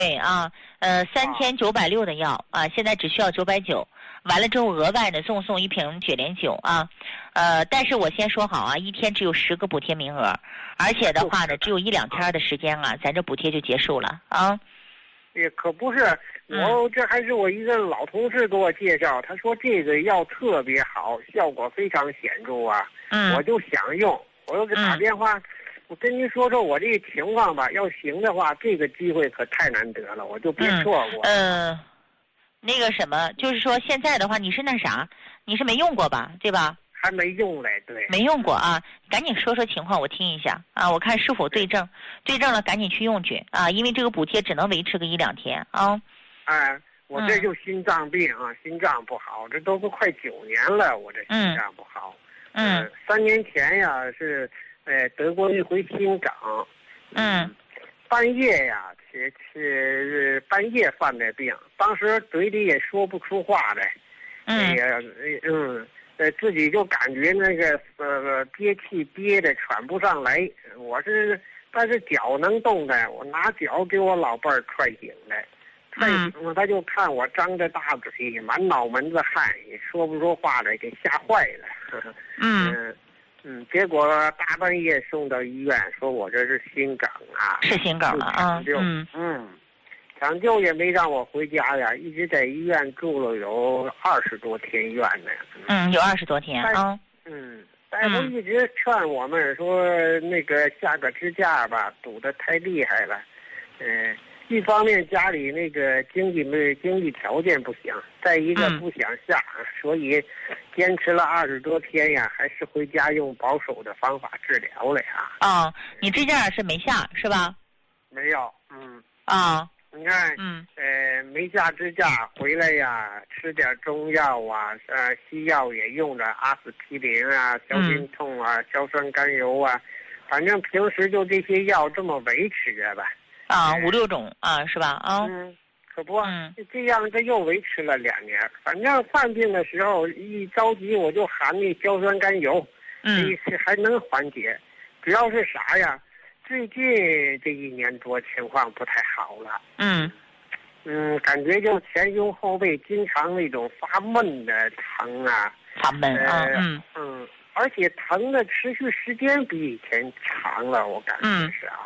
对啊，3960的药啊，现在只需要990，完了之后额外的送1瓶雪莲酒啊，但是我先说好啊，一天只有10个补贴名额，而且的话呢，只有1-2天的时间啊，咱这补贴就结束了啊。 也可不是，这还是我一个老同事给我介绍，他说这个药特别好，效果非常显著啊，我就想用，我又给打电话。我跟您说说我这个情况吧，要行的话，这个机会可太难得了，我就别错过。 那个什么，就是说现在的话，你是那啥，你是没用过吧，对吧？ 还没用嘞，对。 没用过啊，赶紧说说情况，我听一下啊，我看是否对症，对症了赶紧去用去啊，因为这个补贴只能维持个1-2天啊。 我这就心脏病啊，心脏不好，这都快9年了，我这心脏不好。3年前呀是。得过一回心梗，半夜呀，是半夜犯的病，当时嘴里也说不出话来，自己就感觉那个憋气憋的喘不上来，但是脚能动的，我拿脚给我老伴儿踹醒了，他就看我张着大嘴，满脑门子汗，也说不出话来，给吓坏了。结果大半夜送到医院，说我这是心梗啊， 是心梗了啊。 抢救也没让我回家呀，一直在医院住了有20多天院呢。 有20多天啊。 大夫一直劝我们说，那个下个支架吧，堵得太厉害了。一方面家里那个经济条件不行，再一个不想下，所以坚持了20多天呀，还是回家用保守的方法治疗了呀。 你支架是没下是吧？ 没有，你看，没下支架回来呀，吃点中药啊，西药也用着阿司匹林啊、消经痛啊、硝酸甘油啊，反正平时就这些药这么维持着吧。 5-6种啊，是吧？ 可不，这样这又维持了2年。反正犯病的时候一着急，我就含那硝酸甘油，还能缓解。主要是啥呀？最近这1年多情况不太好了。感觉就前胸后背经常那种发闷的疼啊。 发闷啊。 而且疼的持续时间比以前长了，我感觉是啊。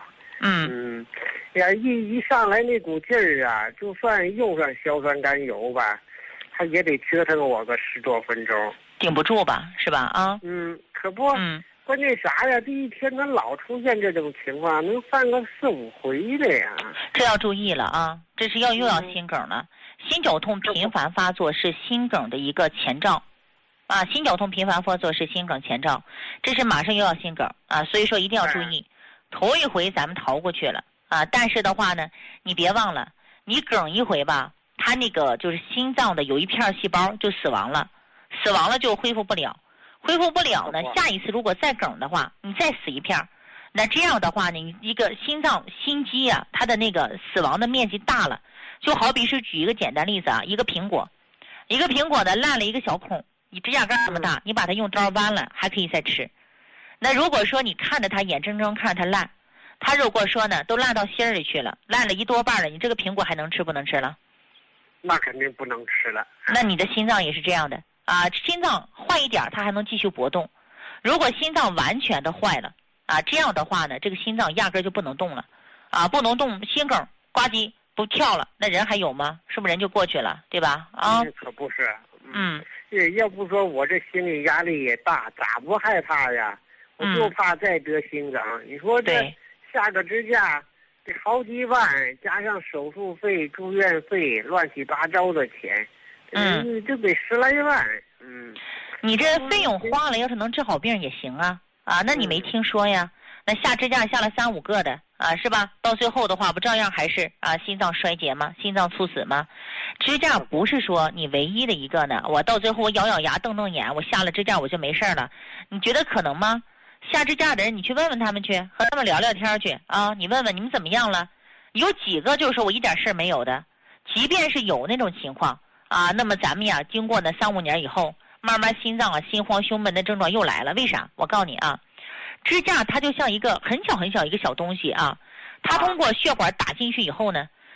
一上来那股劲儿啊，就算用上硝酸甘油吧，它也得折腾我个10多分钟， 顶不住吧，是吧？ 可不，关键啥呀？这一天它老出现这种情况，能犯个4-5回的呀。 这要注意了啊！这是又要心梗了。心绞痛频繁发作是心梗的一个前兆，心绞痛频繁发作是心梗前兆，这是马上又要心梗啊！所以说一定要注意。头一回咱们逃过去了但是的话呢，你别忘了，你梗一回吧，它那个就是心脏的有一片细胞就死亡了就恢复不了呢。下一次如果再梗的话，你再死一片，那这样的话呢，你一个心肌啊，它的那个死亡的面积大了，就好比是举一个简单例子啊，一个苹果呢烂了一个小孔，你指甲盖这么大，你把它用刀剜了还可以再吃。那如果说你看着它眼睁睁看着它烂，它如果说呢都烂到心里去了，烂了1多半了，你这个苹果还能吃不能吃了？ 那肯定不能吃了。 那你的心脏也是这样的心脏坏一点它还能继续搏动，如果心脏完全的坏了这样的话呢，这个心脏压根就不能动了不能动，心梗呱唧不跳了，那人还有吗？是不是人就过去了，对吧？ 可不是。要不说我这心理压力也大，咋不害怕呀？我就怕再得心梗。你说这下个支架得好几万，加上手术费、住院费，乱七八糟的钱，就得10来万。 你这费用花了，要是能治好病也行那你没听说呀？那下支架下了3-5个的是吧？到最后的话，不照样还是心脏衰竭吗？心脏猝死吗？支架不是说你唯一的一个呢。我到最后我咬咬牙瞪瞪眼，我下了支架我就没事了，你觉得可能吗？下支架的人，你去问问他们去，和他们聊聊天去你问问你们怎么样了？有几个就是说我一点事没有的？即便是有那种情况那么咱们呀，经过呢3-5年以后，慢慢心脏心慌胸闷的症状又来了。为啥？我告诉你支架它就像一个很小很小一个小东西它通过血管打进去以后呢，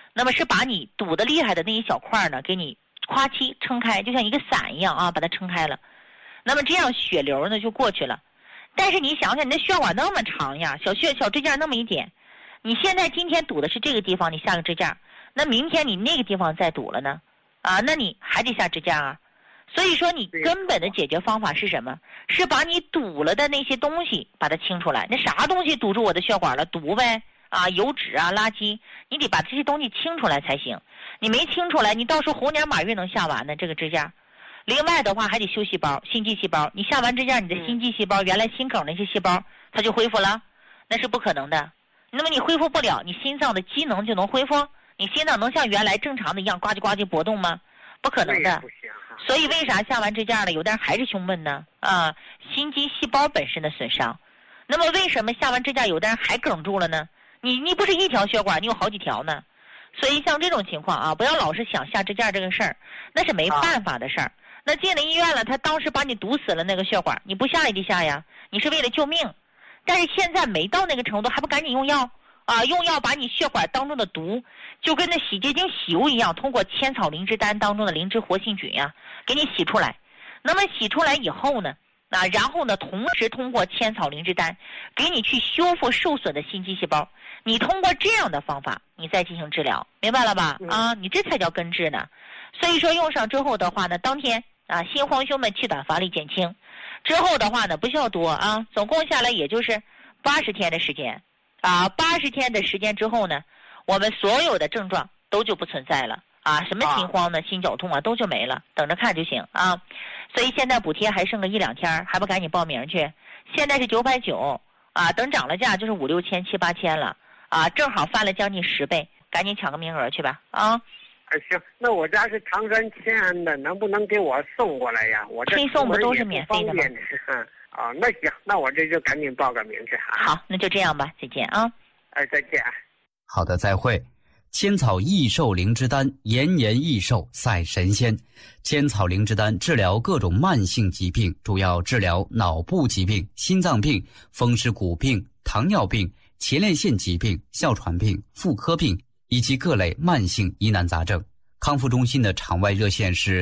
那么是把你堵得厉害的那一小块呢，给你夸叽撑开，就像一个伞一样啊，把它撑开了。那么这样血流呢就过去了。但是你想想，你的血管那么长呀，小支架那么一点，你现在今天堵的是这个地方，你下个支架，那明天你那个地方再堵了呢，啊，那你还得下支架啊。所以说你根本的解决方法是什么？是把你堵了的那些东西把它清出来。那啥东西堵住我的血管了？堵呗，啊，油脂啊，垃圾，你得把这些东西清出来才行。你没清出来，你到时候猴年马月能下完呢这个支架。另外的话还得修细胞，心肌细胞。你下完支架，你的心肌细胞，原来心梗那些细胞，它就恢复了，那是不可能的。那么你恢复不了，你心脏的机能就能恢复？你心脏能像原来正常的一样呱唧呱唧搏动吗？不可能的。所以为啥下完支架了，有的人还是胸闷呢？啊，心肌细胞本身的损伤。那么为什么下完支架有的人还梗住了呢？你不是一条血管，你有好几条呢。所以像这种情况啊，不要老是想下支架这个事儿，那是没办法的事儿。那进了医院了，他当时把你堵死了那个血管，你不下也得下呀，你是为了救命。但是现在没到那个程度，还不赶紧用药啊？用药把你血管当中的毒，就跟那洗洁精洗污一样，通过千草灵芝丹当中的灵芝活性菌呀，给你洗出来。那么洗出来以后呢，然后呢，同时通过千草灵芝丹给你去修复受损的心肌细胞。你通过这样的方法，你再进行治疗，明白了吧？啊，你这才叫根治呢。所以说用上之后的话呢，当天啊，心慌胸闷气短乏力减轻，之后的话呢不需要多啊，总共下来也就是80天的时间啊，80天的时间之后呢，我们所有的症状都就不存在了啊，什么心慌呢、心绞痛啊都就没了，等着看就行啊。所以现在补贴还剩个1-2天，还不赶紧报名去？现在是990啊，等涨了价就是5、6千、7、8千了啊，正好翻了将近10倍，赶紧抢个名额去吧啊！ 行，那我家是唐山迁安的，能不能给我送过来呀？我这配送不都是免费的吗？ 啊，那行，那我这就赶紧报个名去哈。 好，那就这样吧，再见啊！ 再见。 好的，再会。千草益寿灵芝丹，延年益寿赛神仙。千草灵芝丹治疗各种慢性疾病，主要治疗脑部疾病、心脏病、风湿骨病、糖尿病、前列腺疾病、哮喘病、妇科病以及各类慢性疑难杂症。康复中心的场外热线是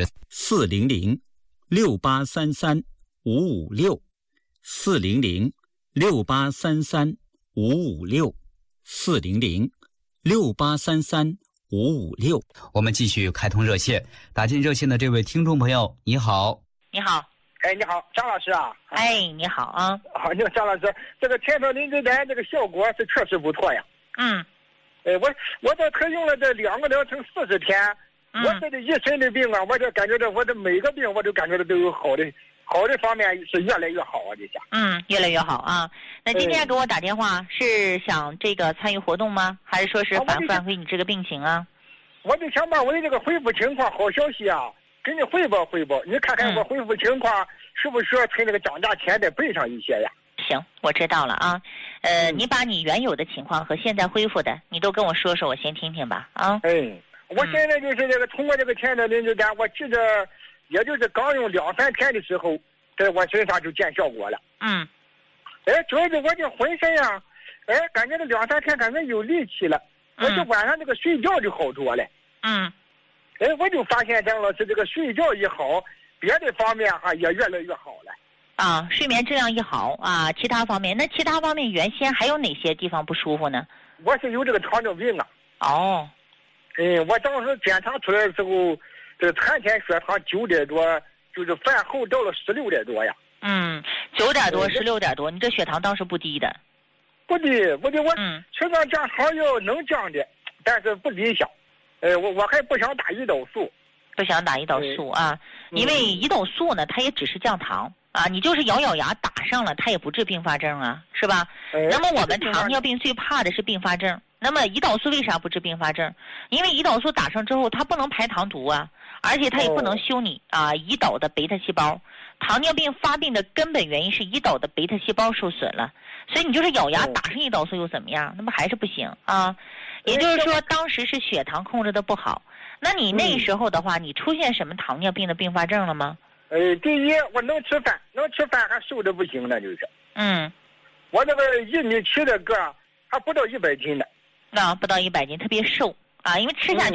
400-683-556，400-683-556。我们继续开通热线，打进热线的这位听众朋友，你好。 你好。 哎，你好，张老师啊。 哎，你好啊。 好，你好，张老师，这个千草灵芝丹这个效果是确实不错呀。我这可用了这2个疗程40天，我这一身的病啊，我就感觉到我这每个病我就感觉到都有好的方面是越来越好啊，这下。 越来越好啊。那今天给我打电话是想这个参与活动吗？还是说是反馈你这个病情啊？ 我就想把我的这个恢复情况好消息啊，给你汇报汇报，你看看我恢复情况是不是需要从这个涨价前再备上一些呀？ 行，我知道了啊。你把你原有的情况和现在恢复的，你都跟我说说，我先听听吧啊。 我现在就是这个通过这个千草灵芝丹，我记着也就是刚用2-3天的时候，在我身上就见效果了。主要是我这浑身呀，感觉这2-3天感觉有力气了，我就晚上这个睡觉就好多了。我就发现张老师这个睡觉一好，别的方面哈也越来越好了。 啊，睡眠质量一好啊，其他方面原先还有哪些地方不舒服呢？ 我是有这个糖尿病啊。我当时检查出来的时候，这个餐前血糖9点多，就是饭后到了16点多呀。 9点多、16点多，你这血糖当时不低的。 不低，我吃上降糖药能降的，但是不理想。我还不想打胰岛素。 不想打胰岛素啊，因为胰岛素呢，它也只是降糖啊，你就是咬牙打上了，它也不治并发症啊，是吧？那么我们糖尿病最怕的是并发症。那么胰岛素为啥不治并发症？因为胰岛素打上之后，它不能排糖毒啊，而且它也不能修你胰岛的贝塔细胞。糖尿病发病的根本原因是胰岛的贝塔细胞受损了，所以你就是咬牙打上胰岛素又怎么样？那么还是不行啊。也就是说，当时是血糖控制的不好。那你那时候的话，你出现什么糖尿病的并发症了吗？ 第一，我能吃饭还瘦的不行了，就是。我这个1.7米的个还不到100斤呢。 那不到100斤，特别瘦啊，因为吃下去